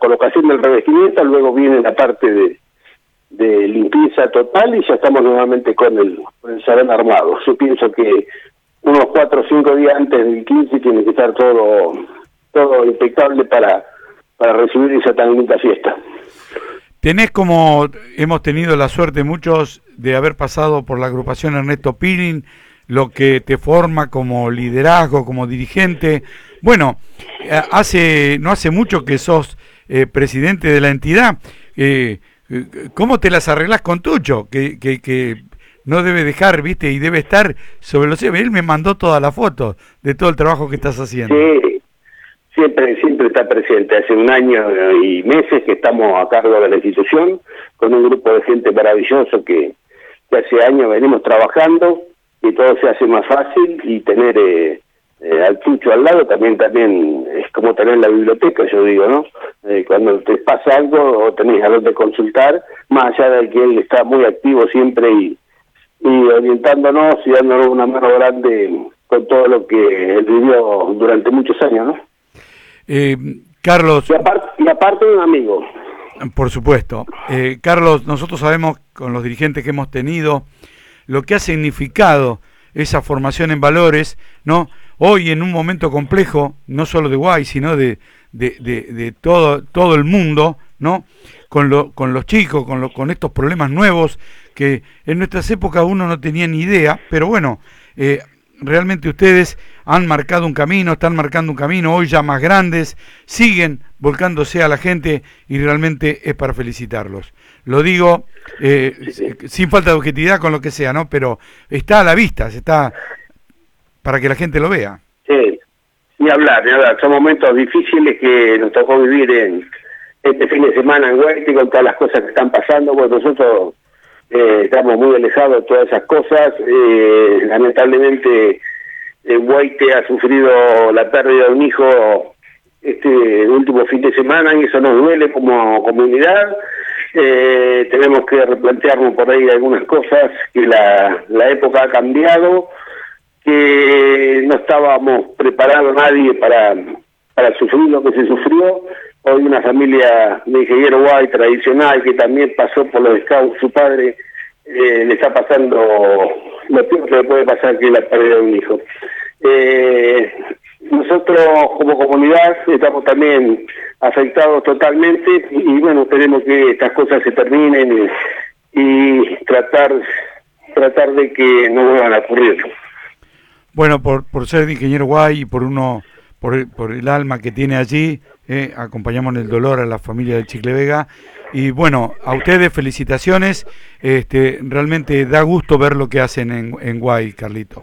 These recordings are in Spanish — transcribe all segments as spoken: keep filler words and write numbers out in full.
colocación del revestimiento, luego viene la parte de, de limpieza total y ya estamos nuevamente con el, con el salón armado. Yo pienso que unos cuatro o cinco días antes del quince tiene que estar todo todo impecable para, para recibir esa tan linda fiesta. Tenés, como hemos tenido la suerte muchos de haber pasado por la agrupación Ernesto Pirin, lo que te forma como liderazgo, como dirigente. Bueno, hace no hace mucho que sos eh, presidente de la entidad. Eh, ¿Cómo te las arreglás con Tucho? Que, que, que no debe dejar, viste, y debe estar sobre los... Él me mandó todas las fotos de todo el trabajo que estás haciendo. Sí, siempre, siempre está presente. Hace un año y meses que estamos a cargo de la institución, con un grupo de gente maravilloso que, que hace años venimos trabajando, y todo se hace más fácil, y tener eh, eh, al Tucho al lado también también es como tener la biblioteca, yo digo, ¿no? Eh, cuando te pasa algo o tenés a dónde consultar, más allá de que él está muy activo siempre y, y orientándonos y dándonos una mano grande con todo lo que él vivió durante muchos años, ¿no? Eh, Carlos... Y aparte, y aparte un amigo. Por supuesto. Eh, Carlos, nosotros sabemos con los dirigentes que hemos tenido lo que ha significado esa formación en valores, ¿no? Hoy en un momento complejo, no solo de Guay, sino de, de, de, de todo, todo el mundo, ¿no? Con, lo, con los chicos, con, lo, con estos problemas nuevos que en nuestras épocas uno no tenía ni idea, pero bueno, eh, realmente ustedes han marcado un camino, están marcando un camino, hoy ya más grandes, siguen volcándose a la gente y realmente es para felicitarlos. Lo digo eh, sí, sí. sin falta de objetividad con lo que sea, ¿no? Pero está a la vista, está para que la gente lo vea. Sí, ni hablar, ni hablar. Son momentos difíciles que nos tocó vivir en este fin de semana en Guaite con todas las cosas que están pasando. Bueno, nosotros eh, estamos muy alejados de todas esas cosas. Eh, lamentablemente, eh, Guaite ha sufrido la pérdida de un hijo este último fin de semana y eso nos duele como comunidad. Eh, tenemos que replantearnos por ahí algunas cosas, que la, la época ha cambiado, que no estábamos preparados nadie para, para sufrir lo que se sufrió. Hoy una familia de ingeniero Guay tradicional que también pasó por los scouts, su padre eh, le está pasando lo peor que le puede pasar, que es la pérdida de un hijo. Eh, nosotros como comunidad estamos también afectados totalmente y, y bueno, esperemos que estas cosas se terminen y, y tratar tratar de que no vuelvan a ocurrir. Bueno, por por ser de ingeniero Guay y por uno por el, por el alma que tiene allí, eh, acompañamos en el dolor a la familia del Chicle Vega y bueno, a ustedes felicitaciones, este realmente da gusto ver lo que hacen en, en Guay, Carlito.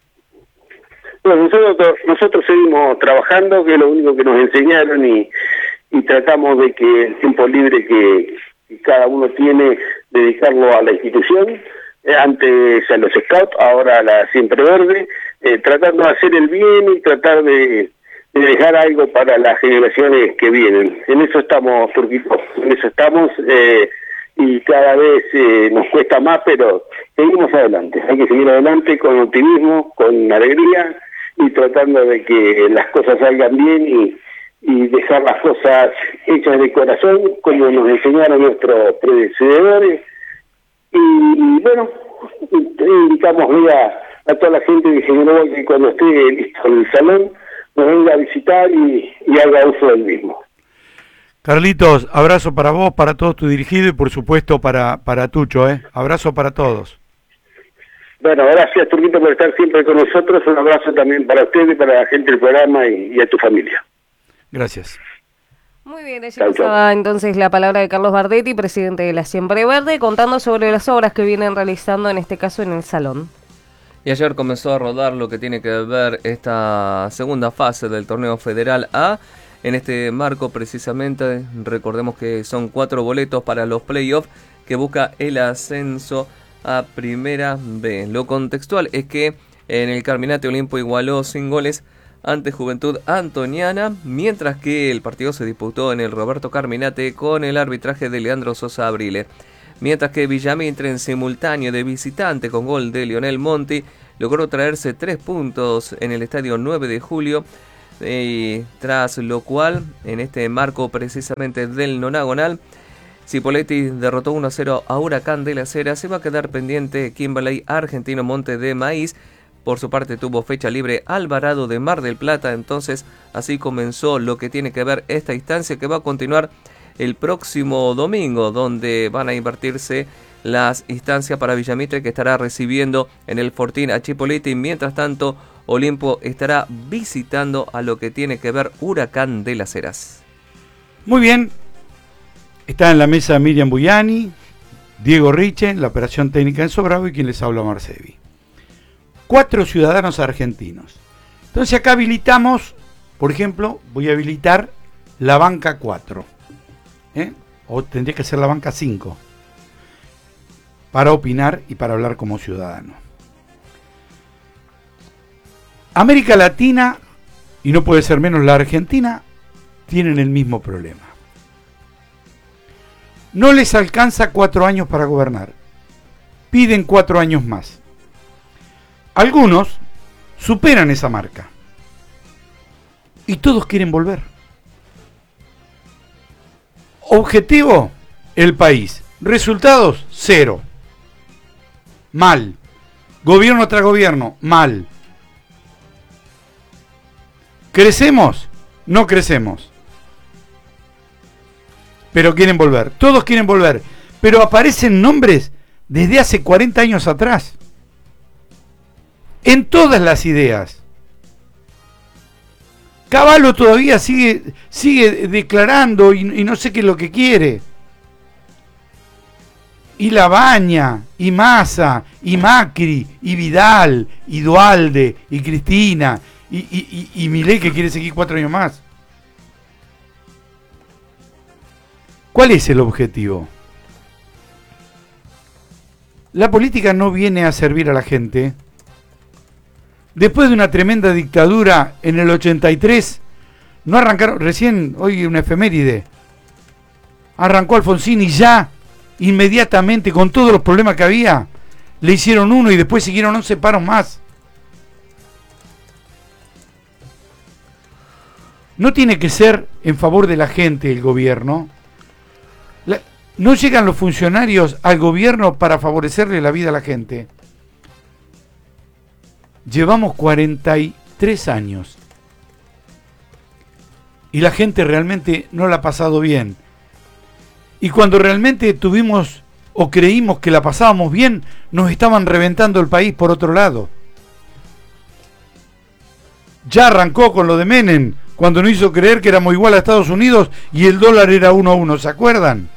Bueno, nosotros, nosotros seguimos trabajando, que es lo único que nos enseñaron, y, y tratamos de que el tiempo libre que, que cada uno tiene, dedicarlo a la institución, eh, antes a los scouts, ahora a la Siempre Verde, eh, tratando de hacer el bien y tratar de, de dejar algo para las generaciones que vienen. En eso estamos, Turquito, en eso estamos, eh, y cada vez eh, nos cuesta más, pero seguimos adelante. Hay que seguir adelante con optimismo, con alegría, y tratando de que las cosas salgan bien y, y dejar las cosas hechas de corazón, como nos enseñaron nuestros predecesores. Y, y bueno, indicamos a, a toda la gente de Ingeniero que cuando esté listo el salón, nos venga a visitar y, y haga uso del mismo. Carlitos, abrazo para vos, para todo tu dirigido y por supuesto para, para Tucho, ¿eh? Abrazo para todos. Bueno, gracias Turquito por estar siempre con nosotros, un abrazo también para usted y para la gente del programa y, y a tu familia. Gracias. Muy bien, allí pasaba entonces la palabra de Carlos Bardetti, presidente de la Siempre Verde, contando sobre las obras que vienen realizando, en este caso en el salón. Y ayer comenzó a rodar lo que tiene que ver esta segunda fase del torneo Federal A. En este marco, precisamente, recordemos que son cuatro boletos para los playoffs que busca el ascenso a Primera B. Lo contextual es que en el Carminati Olimpo igualó sin goles ante Juventud Antoniana, mientras que el partido se disputó en el Roberto Carminati con el arbitraje de Leandro Sosa Abrile. Mientras que Villamitre, en simultáneo de visitante con gol de Lionel Monti, logró traerse tres puntos en el estadio nueve de julio Y tras lo cual, en este marco precisamente del nonagonal, Cipolletti derrotó uno a cero a Huracán de las Heras. Se va a quedar pendiente Kimberley Argentino Monte de Maíz. Por su parte tuvo fecha libre Alvarado de Mar del Plata. Entonces así comenzó lo que tiene que ver esta instancia, que va a continuar el próximo domingo, donde van a invertirse las instancias para Villamitre, que estará recibiendo en el Fortín a Cipolletti. Mientras tanto, Olimpo estará visitando a lo que tiene que ver Huracán de las Heras. Muy bien. Está en la mesa Miriam Buyani, Diego Riche, la operación técnica en Sobravo, y quien les habla, Marcevi. Cuatro ciudadanos argentinos. Entonces acá habilitamos, por ejemplo, voy a habilitar la banca cuatro. ¿eh? O tendría que ser la banca cinco. Para opinar y para hablar como ciudadano. América Latina, y no puede ser menos la Argentina, tienen el mismo problema. No les alcanza cuatro años para gobernar. Piden cuatro años más. Algunos superan esa marca. Y todos quieren volver. Objetivo, el país. Resultados, cero. Mal. Gobierno tras gobierno, mal. ¿Crecemos? No crecemos. Pero quieren volver. Todos quieren volver. Pero aparecen nombres desde hace cuarenta años atrás. En todas las ideas. Cavallo todavía sigue, sigue declarando y, y no sé qué es lo que quiere. Y Labaña, y Massa, y Macri, y Vidal, y Dualde, y Cristina, y, y, y, y Milei, que quiere seguir cuatro años más. ¿Cuál es el objetivo? La política no viene a servir a la gente. Después de una tremenda dictadura en el ochenta y tres, no arrancaron, recién, hoy una efeméride, arrancó Alfonsín y ya, inmediatamente, con todos los problemas que había, le hicieron uno y después siguieron once paros más. No tiene que ser en favor de la gente el gobierno. La, no llegan los funcionarios al gobierno para favorecerle la vida a la gente. Llevamos cuarenta y tres años y la gente realmente no la ha pasado bien. Y cuando realmente tuvimos o creímos que la pasábamos bien, nos estaban reventando el país por otro lado. Ya arrancó con lo de Menem, cuando nos hizo creer que éramos igual a Estados Unidos y el dólar era uno a uno, ¿se acuerdan?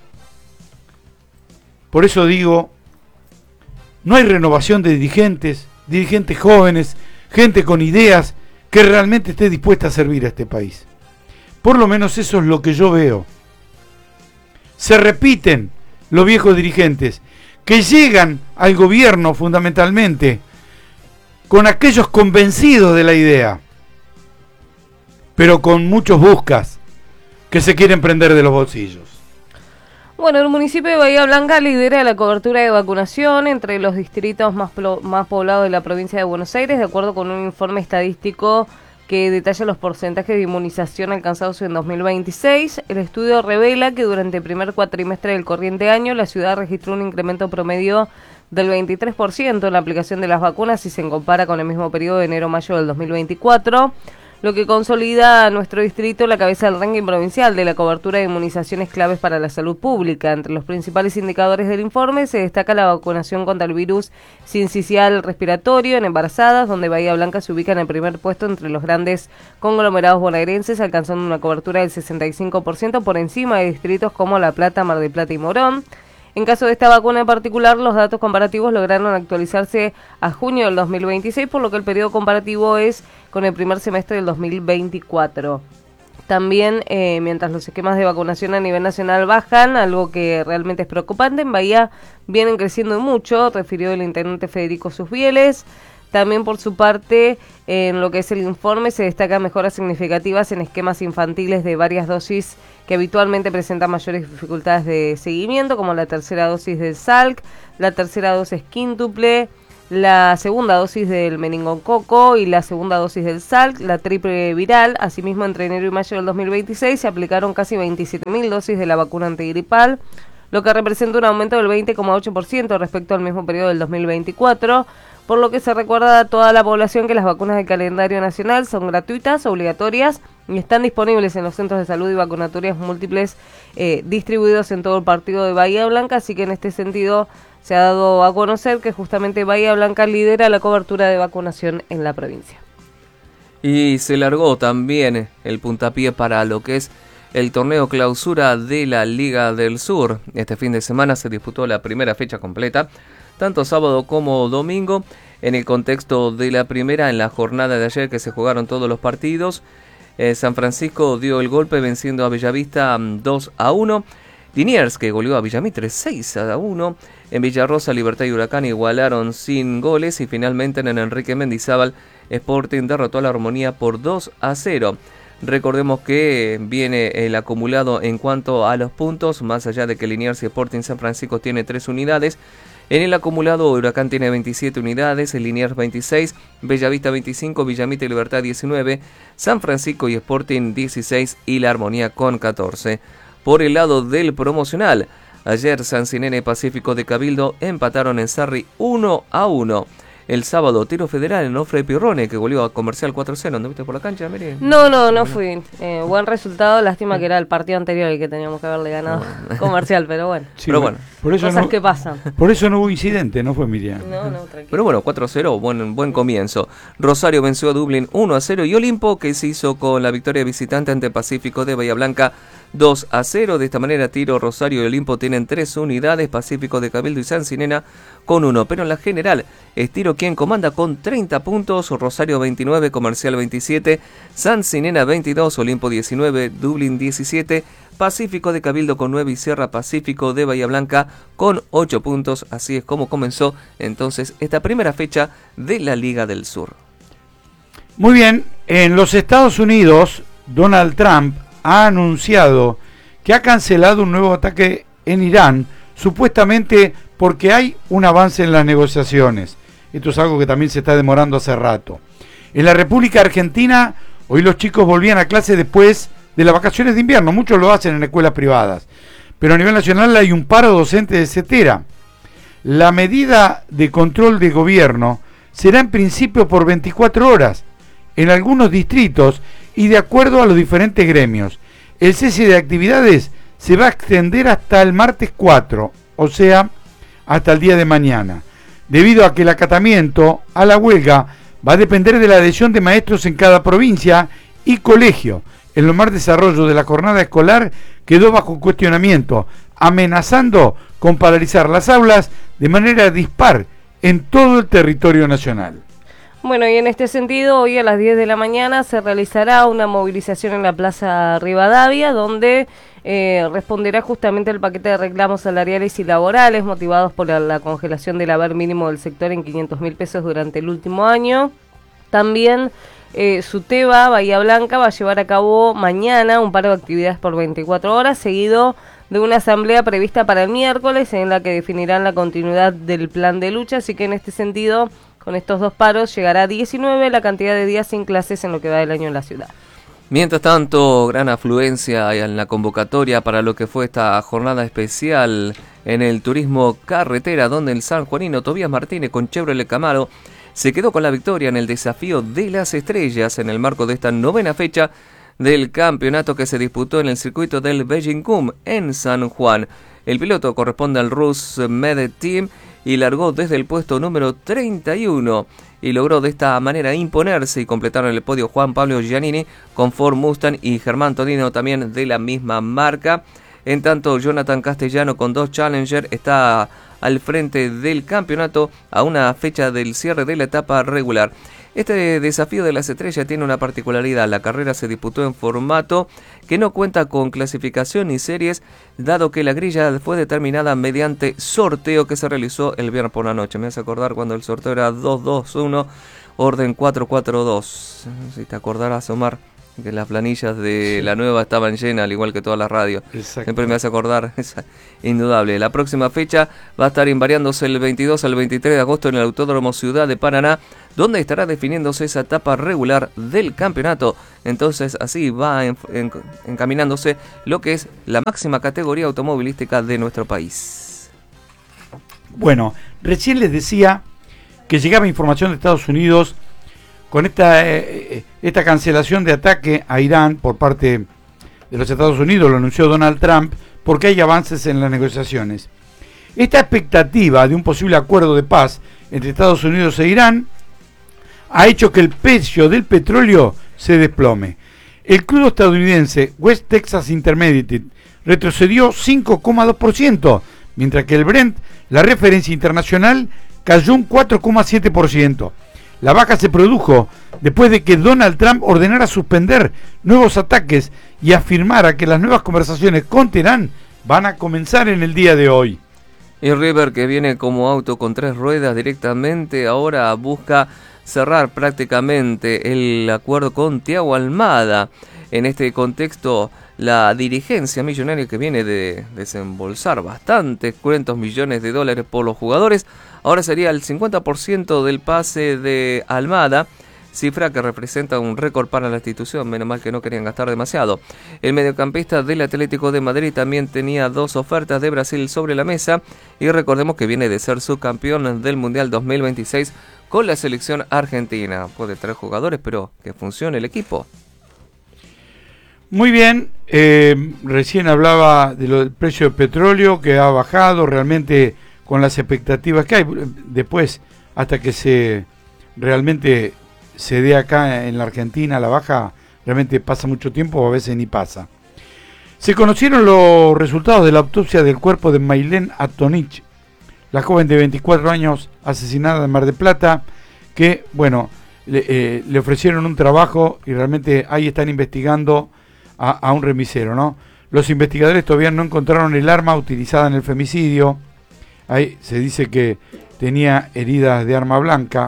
Por eso digo, no hay renovación de dirigentes, dirigentes jóvenes, gente con ideas que realmente esté dispuesta a servir a este país. Por lo menos eso es lo que yo veo. Se repiten los viejos dirigentes que llegan al gobierno fundamentalmente con aquellos convencidos de la idea, pero con muchos buscas que se quieren prender de los bolsillos. Bueno, el municipio de Bahía Blanca lidera la cobertura de vacunación entre los distritos más, más poblados de la provincia de Buenos Aires, de acuerdo con un informe estadístico que detalla los porcentajes de inmunización alcanzados en dos mil veintiséis. El estudio revela que durante el primer cuatrimestre del corriente año la ciudad registró un incremento promedio del veintitrés por ciento en la aplicación de las vacunas si se compara con el mismo periodo de enero-mayo del dos mil veinticuatro, lo que consolida a nuestro distrito la cabeza del ranking provincial de la cobertura de inmunizaciones claves para la salud pública. Entre los principales indicadores del informe se destaca la vacunación contra el virus sincicial respiratorio en embarazadas, donde Bahía Blanca se ubica en el primer puesto entre los grandes conglomerados bonaerenses, alcanzando una cobertura del sesenta y cinco por ciento por encima de distritos como La Plata, Mar del Plata y Morón. En caso de esta vacuna en particular, los datos comparativos lograron actualizarse a junio del dos mil veintiséis, por lo que el periodo comparativo es con el primer semestre del dos mil veinticuatro. También, eh, mientras los esquemas de vacunación a nivel nacional bajan, algo que realmente es preocupante, en Bahía vienen creciendo mucho, refirió el intendente Federico Susbieles. También, por su parte, en lo que es el informe, se destacan mejoras significativas en esquemas infantiles de varias dosis que habitualmente presentan mayores dificultades de seguimiento, como la tercera dosis del S A L C, la tercera dosis quíntuple, la segunda dosis del meningococo y la segunda dosis del Salk, la triple viral. Asimismo, entre enero y mayo del dos mil veintiséis se aplicaron casi veintisiete mil dosis de la vacuna antigripal, lo que representa un aumento del veinte coma ocho por ciento respecto al mismo periodo del dos mil veinticuatro, por lo que se recuerda a toda la población que las vacunas del calendario nacional son gratuitas, obligatorias y están disponibles en los centros de salud y vacunatorias múltiples eh, distribuidos en todo el partido de Bahía Blanca, así que en este sentido se ha dado a conocer que justamente Bahía Blanca lidera la cobertura de vacunación en la provincia. Y se largó también el puntapié para lo que es el torneo clausura de la Liga del Sur. Este fin de semana se disputó la primera fecha completa, tanto sábado como domingo. En el contexto de la primera, en la jornada de ayer que se jugaron todos los partidos, eh, San Francisco dio el golpe venciendo a Bellavista dos a uno. Liniers, que goleó a Villamitre seis a uno. En Villarrosa, Libertad y Huracán igualaron sin goles. Y finalmente en el Enrique Mendizábal, Sporting derrotó a la Armonía por dos a cero. Recordemos que viene el acumulado en cuanto a los puntos, más allá de que Liniers y Sporting San Francisco tiene tres unidades. En el acumulado, Huracán tiene veintisiete unidades, Liniers veintiséis, Bellavista veinticinco, Villamitre y Libertad diecinueve, San Francisco y Sporting dieciséis y la Armonía con catorce. Por el lado del promocional, ayer San Cinene Pacífico de Cabildo empataron en Sarri uno a uno. El sábado, Tiro Federal en Ofre Pirrone, que goleó a Comercial cuatro cero. ¿No viste por la cancha, Mary? No, no, no fui. Eh, buen resultado. Lástima que era el partido anterior el que teníamos que haberle ganado Comercial, pero bueno. Sí, pero bueno, por eso cosas no, que pasan. Por eso no hubo incidente, no fue Miriam. No, no, tranquilo. Pero bueno, cuatro a cero, buen, buen comienzo. Rosario venció a Dublín uno a cero y Olimpo, que se hizo con la victoria visitante ante Pacífico de Bahía Blanca dos a cero. De esta manera, Tiro, Rosario y Olimpo tienen tres unidades, Pacífico de Cabildo y San Cinena con uno. Pero en la general, es Tiro quien comanda con treinta puntos, Rosario veintinueve, Comercial veintisiete, San Cinena veintidós, Olimpo diecinueve, Dublín diecisiete, Pacífico de Cabildo con nueve y Sierra Pacífico de Bahía Blanca con ocho puntos. Así es como comenzó entonces esta primera fecha de la Liga del Sur. Muy bien, en los Estados Unidos, Donald Trump ha anunciado que ha cancelado un nuevo ataque en Irán, supuestamente porque hay un avance en las negociaciones. Esto es algo que también se está demorando hace rato. En la República Argentina, hoy los chicos volvían a clase después de las vacaciones de invierno. Muchos lo hacen en escuelas privadas. Pero a nivel nacional hay un paro docente de CETERA. La medida de control de gobierno será en principio por veinticuatro horas en algunos distritos y de acuerdo a los diferentes gremios. El cese de actividades se va a extender hasta el martes cuatro, o sea, hasta el día de mañana, debido a que el acatamiento a la huelga va a depender de la adhesión de maestros en cada provincia y colegio. El normal desarrollo de la jornada escolar quedó bajo cuestionamiento, amenazando con paralizar las aulas de manera dispar en todo el territorio nacional. Bueno, y en este sentido, hoy a las diez de la mañana se realizará una movilización en la Plaza Rivadavia, donde eh, responderá justamente el paquete de reclamos salariales y laborales motivados por la, la congelación del haber mínimo del sector en quinientos mil pesos durante el último año. También eh, Suteba, Bahía Blanca, va a llevar a cabo mañana un paro de actividades por veinticuatro horas, seguido de una asamblea prevista para el miércoles en la que definirán la continuidad del plan de lucha, así que en este sentido, con estos dos paros, llegará a diecinueve la cantidad de días sin clases en lo que va del año en la ciudad. Mientras tanto, gran afluencia en la convocatoria para lo que fue esta jornada especial en el turismo carretera, donde el sanjuanino Tobías Martínez con Chevrolet Camaro se quedó con la victoria en el desafío de las estrellas en el marco de esta novena fecha del campeonato que se disputó en el circuito del Beijing Cum en San Juan. El piloto corresponde al Rus Med Team y largó desde el puesto número treinta y uno y logró de esta manera imponerse y completaron el podio Juan Pablo Giannini con Ford Mustang y Germán Tonino también de la misma marca. En tanto, Jonathan Castellano con dos Challenger está al frente del campeonato a una fecha del cierre de la etapa regular. Este desafío de las estrellas tiene una particularidad. La carrera se disputó en formato que no cuenta con clasificación ni series, dado que la grilla fue determinada mediante sorteo que se realizó el viernes por la noche. Me hace acordar cuando el sorteo era dos dos uno, orden cuatro cuatro dos. Si te acordarás, Omar, que las planillas de sí. La Nueva estaban llenas, al igual que todas las radios. Siempre me hace acordar, es indudable. La próxima fecha va a estar invariándose el veintidós al veintitrés de agosto en el Autódromo Ciudad de Paraná, donde estará definiéndose esa etapa regular del campeonato. Entonces así va en, en, encaminándose lo que es la máxima categoría automovilística de nuestro país. Bueno, recién les decía que llegaba información de Estados Unidos con esta, eh, esta cancelación de ataque a Irán por parte de los Estados Unidos, lo anunció Donald Trump, porque hay avances en las negociaciones. Esta expectativa de un posible acuerdo de paz entre Estados Unidos e Irán ha hecho que el precio del petróleo se desplome. El crudo estadounidense West Texas Intermediate retrocedió cinco coma dos por ciento, mientras que el Brent, la referencia internacional, cayó un cuatro coma siete por ciento. La baja se produjo después de que Donald Trump ordenara suspender nuevos ataques y afirmara que las nuevas conversaciones con Teherán van a comenzar en el día de hoy. Y River, que viene como auto con tres ruedas directamente, ahora busca cerrar prácticamente el acuerdo con Thiago Almada. En este contexto, la dirigencia millonaria, que viene de desembolsar bastantes cuantos millones de dólares por los jugadores, ahora sería el cincuenta por ciento del pase de Almada, cifra que representa un récord para la institución, menos mal que no querían gastar demasiado. El mediocampista del Atlético de Madrid también tenía dos ofertas de Brasil sobre la mesa, y recordemos que viene de ser subcampeón del Mundial dos mil veintiséis con la selección argentina. Puede traer jugadores, pero que funcione el equipo. Muy bien, eh, recién hablaba de lo del precio del petróleo, que ha bajado realmente con las expectativas que hay. Después, hasta que se realmente se dé acá en la Argentina la baja, realmente pasa mucho tiempo o a veces ni pasa. Se conocieron los resultados de la autopsia del cuerpo de Maylene Antonich, la joven de veinticuatro años asesinada en Mar del Plata, que, bueno, le, eh, le ofrecieron un trabajo y realmente ahí están investigando a, a un remisero, ¿no? Los investigadores todavía no encontraron el arma utilizada en el femicidio. Ahí se dice que tenía heridas de arma blanca.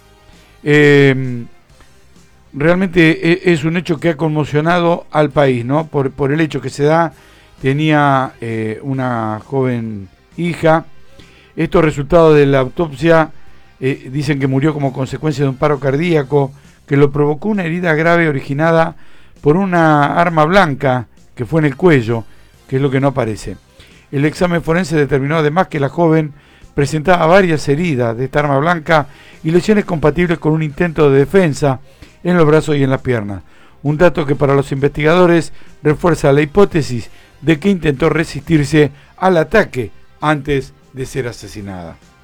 Eh, realmente es un hecho que ha conmocionado al país, ¿no? Por, por el hecho que se da, tenía eh, una joven hija. Estos resultados de la autopsia eh, dicen que murió como consecuencia de un paro cardíaco que lo provocó una herida grave originada por una arma blanca que fue en el cuello, que es lo que no aparece. El examen forense determinó además que la joven presentaba varias heridas de esta arma blanca y lesiones compatibles con un intento de defensa en los brazos y en las piernas. Un dato que para los investigadores refuerza la hipótesis de que intentó resistirse al ataque antes de ser asesinada.